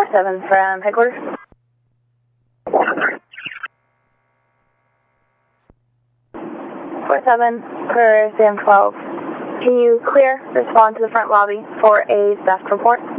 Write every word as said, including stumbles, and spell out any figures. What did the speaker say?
four seven from headquarters. four seven for Sam twelve. Can you clear, respond to the front lobby for a theft report?